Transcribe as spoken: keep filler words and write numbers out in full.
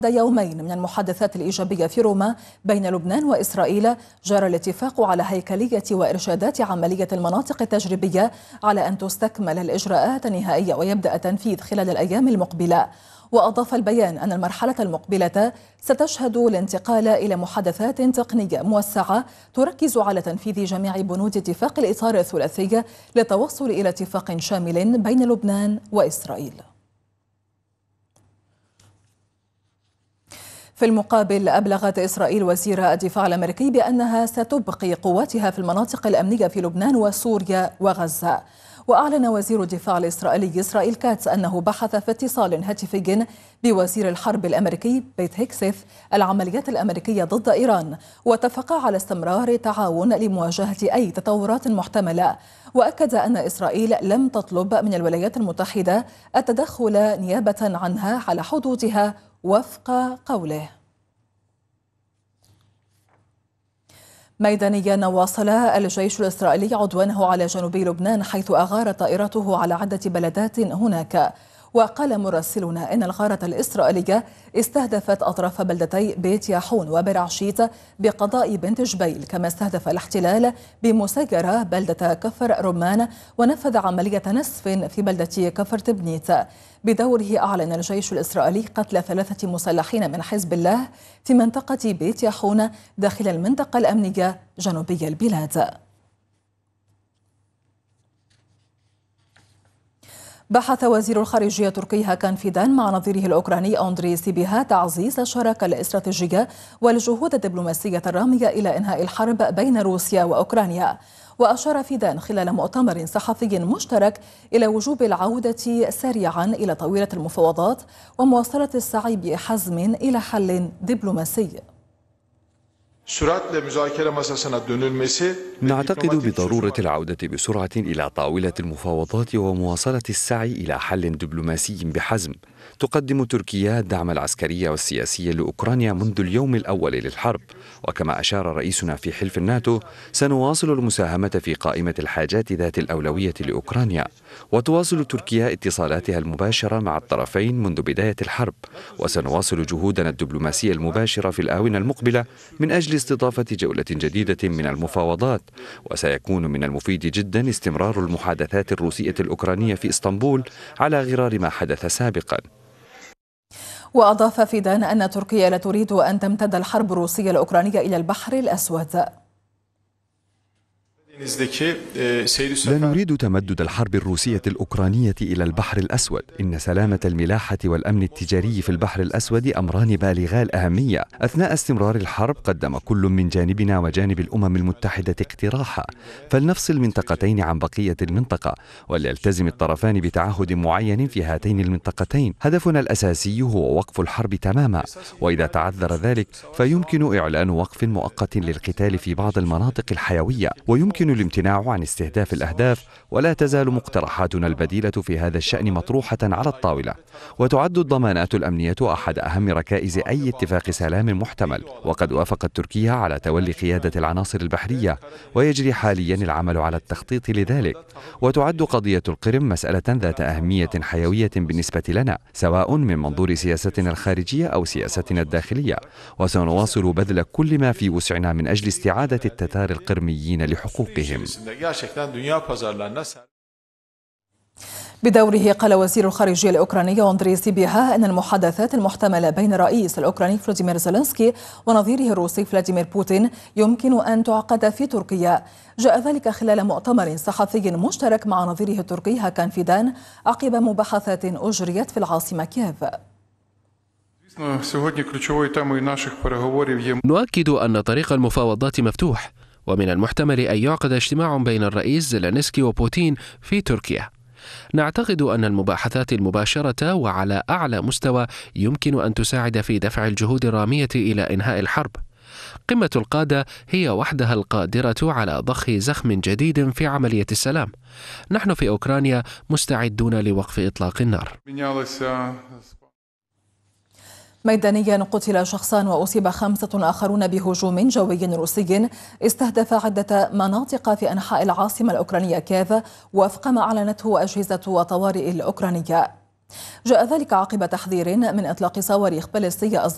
بعد يومين من المحادثات الإيجابية في روما بين لبنان وإسرائيل، جرى الاتفاق على هيكلية وإرشادات عملية المناطق التجريبية على أن تستكمل الإجراءات النهائية ويبدأ التنفيذ خلال الأيام المقبلة. وأضاف البيان أن المرحلة المقبلة ستشهد الانتقال إلى محادثات تقنية موسعة تركز على تنفيذ جميع بنود اتفاق الإطار الثلاثي للتوصل إلى اتفاق شامل بين لبنان وإسرائيل. في المقابل، أبلغت إسرائيل وزير الدفاع الأمريكي بأنها ستبقي قواتها في المناطق الأمنية في لبنان وسوريا وغزة. وأعلن وزير الدفاع الإسرائيلي إسرائيل كاتس أنه بحث في اتصال هاتفي بوزير الحرب الأمريكي بيت هيكسث العمليات الأمريكية ضد إيران، واتفقا على استمرار التعاون لمواجهة أي تطورات محتملة. وأكد أن إسرائيل لم تطلب من الولايات المتحدة التدخل نيابة عنها على حدودها وفق قوله. ميدانيا، واصل الجيش الإسرائيلي عدوانه على جنوب لبنان، حيث أغار طائرته على عدة بلدات هناك. وقال مراسلنا إن الغارة الإسرائيلية استهدفت أطراف بلدتي بيت ياحون وبرعشيت بقضاء بنت جبيل، كما استهدف الاحتلال بمسيرة بلدة كفر رمان، ونفذ عملية نسف في بلدة كفر تبنيت. بدوره أعلن الجيش الإسرائيلي قتل ثلاثة مسلحين من حزب الله في منطقة بيت ياحون داخل المنطقة الأمنية جنوبي البلاد. بحث وزير الخارجية التركي هاكان فيدان مع نظيره الأوكراني أندري سيبيها تعزيز الشراكة الاستراتيجية والجهود الدبلوماسية الرامية إلى إنهاء الحرب بين روسيا وأوكرانيا. وأشار فيدان خلال مؤتمر صحفي مشترك إلى وجوب العودة سريعا إلى طاولة المفاوضات ومواصلة السعي بحزم إلى حل دبلوماسي. نعتقد بضرورة العودة بسرعة إلى طاولة المفاوضات ومواصلة السعي إلى حل دبلوماسي بحزم. تقدم تركيا الدعم العسكري والسياسي لأوكرانيا منذ اليوم الأول للحرب، وكما أشار رئيسنا في حلف الناتو، سنواصل المساهمة في قائمة الحاجات ذات الأولوية لأوكرانيا. وتواصل تركيا اتصالاتها المباشرة مع الطرفين منذ بداية الحرب، وسنواصل جهودنا الدبلوماسية المباشرة في الآونة المقبلة من أجل استضافة جولة جديدة من المفاوضات. وسيكون من المفيد جدا استمرار المحادثات الروسية الأوكرانية في إسطنبول على غرار ما حدث سابقا. وأضاف فيدان أن تركيا لا تريد أن تمتد الحرب الروسية الأوكرانية إلى البحر الأسود. لا نريد تمدد الحرب الروسية الأوكرانية إلى البحر الأسود. إن سلامة الملاحة والأمن التجاري في البحر الأسود أمران بالغا الأهمية. أثناء استمرار الحرب قدم كل من جانبنا وجانب الأمم المتحدة اقتراحا، فلنفصل منطقتين عن بقية المنطقة، وليلتزم الطرفان بتعهد معين في هاتين المنطقتين. هدفنا الأساسي هو وقف الحرب تماما، وإذا تعذر ذلك فيمكن إعلان وقف مؤقت للقتال في بعض المناطق الحيوية، ويمكن الامتناع عن استهداف الأهداف. ولا تزال مقترحاتنا البديلة في هذا الشأن مطروحة على الطاولة. وتعد الضمانات الأمنية أحد أهم ركائز أي اتفاق سلام محتمل، وقد وافقت تركيا على تولي قيادة العناصر البحرية، ويجري حاليا العمل على التخطيط لذلك. وتعد قضية القرم مسألة ذات أهمية حيوية بالنسبة لنا، سواء من منظور سياستنا الخارجية أو سياستنا الداخلية، وسنواصل بذل كل ما في وسعنا من أجل استعادة التتار القرميين لحقوقهم. بدوره قال وزير الخارجية الأوكراني أندري سيبيها أن المحادثات المحتملة بين الرئيس الأوكراني فلاديمير زيلينسكي ونظيره الروسي فلاديمير بوتين يمكن أن تعقد في تركيا. جاء ذلك خلال مؤتمر صحفي مشترك مع نظيره التركي هاكان فيدان عقب مباحثات أجريت في العاصمة كييف. نؤكد أن طريق المفاوضات مفتوح، ومن المحتمل أن يعقد اجتماع بين الرئيس زيلينسكي وبوتين في تركيا. نعتقد أن المباحثات المباشرة وعلى أعلى مستوى يمكن أن تساعد في دفع الجهود الرامية إلى إنهاء الحرب. قمة القادة هي وحدها القادرة على ضخ زخم جديد في عملية السلام. نحن في أوكرانيا مستعدون لوقف إطلاق النار. ميدانيا، قتل شخصان وأصيب خمسة آخرون بهجوم جوي روسي استهدف عدة مناطق في أنحاء العاصمة الأوكرانية كييف، وفق ما أعلنته أجهزة الطوارئ الأوكرانية. جاء ذلك عقب تحذير من إطلاق صواريخ باليستية